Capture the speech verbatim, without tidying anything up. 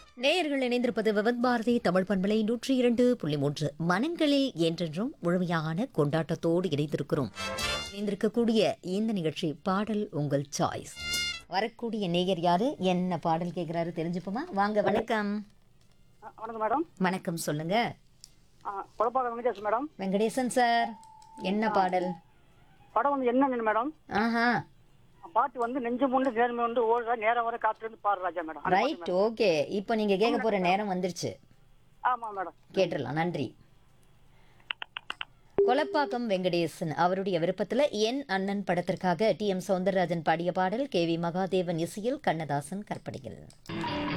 நேயர்கள் இணைந்திருப்பது விவத் பாரதி தமிழ் பண்பலை நூற்றி இரண்டு புள்ளி மூன்று மனங்களில் என்றென்றும் முழுமையான கொண்டாட்டத்தோடு இணைந்திருக்கிறோம். இணைந்திருக்கக்கூடிய இந்த நிகழ்ச்சி பாடல் உங்கள் சாய்ஸ். வரக்கூடிய நேயர் யாரு, என்ன பாடல் கேட்கிறாரு தெரிஞ்சுப்போமா? வாங்க. வணக்கம். வணக்கம் மேடம். வணக்கம், சொல்லுங்க. குழப்பாக்கம் வெங்கடேஷ் மேடம். வெங்கடேசன் சார், என்ன பாடல்? படம் வந்து என்னங்க மேடம்? ஆஹா, பாட்டு வந்து நெஞ்சு முண்டு நேர்மை வந்து ஓடுற நேரம் வர காத்திருந்து பாரு ராஜா மேடம். Right, okay. இப்போ நீங்க கேட்க போற நேரம் வந்துருச்சு. ஆமா மேடம், கேட்டுடலாம். நன்றி. கொலப்பாக்கம் வெங்கடேசன் அவருடைய விருப்பத்துல என் அண்ணன் படத்திற்காக டி எம் சௌந்தரராஜன் பாடிய பாடல், கே வி மகாதேவன் இசையில், கண்ணதாசன் கற்பனையில்.